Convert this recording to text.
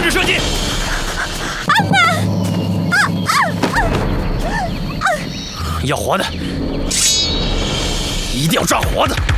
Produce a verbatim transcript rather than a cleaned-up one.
置射击！要活的，一定要抓活的。